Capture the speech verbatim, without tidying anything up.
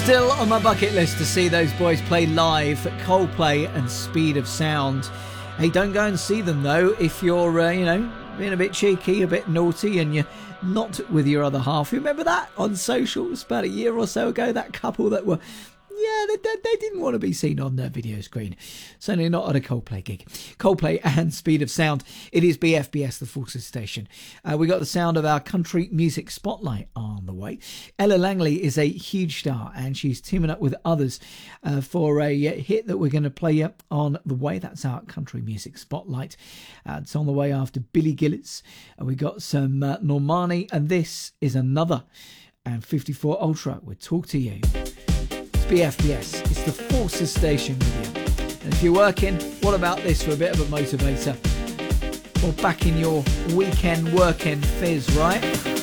Still on my bucket list to see those boys play live, Coldplay and Speed of Sound. Hey, don't go and see them though if you're, uh, you know, being a bit cheeky, a bit naughty, and you're not with your other half. Remember that on socials about a year or so ago? That couple that were, yeah, they, they, they didn't want to be seen on their video screen. Certainly not at a Coldplay gig. Coldplay and Speed of Sound. It is B F B S, the Forces station. Uh, we got the sound of our country music spotlight on the way. Ella Langley is a huge star, and she's teaming up with others uh, for a hit that we're going to play uh, on the way. That's our country music spotlight. Uh, it's on the way after Billy Gillis. Uh, we got some uh, Normani, and this is another. And fifty-four Ultra will talk to you. B F B S, it's the Forces station with you. And if you're working, what about this for a bit of a motivator? Or back in your weekend working fizz, right?